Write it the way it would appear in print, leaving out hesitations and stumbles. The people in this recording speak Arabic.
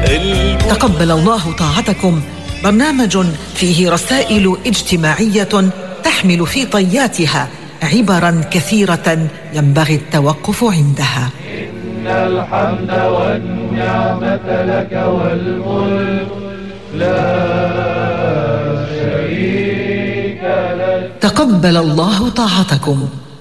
تقبل الله طاعتكم، برنامج فيه رسائل اجتماعية تحمل في طياتها عبرا كثيرة ينبغي التوقف عندها. إن الحمد والنعمة لك والملك لا شريك لك. تقبل الله طاعتكم،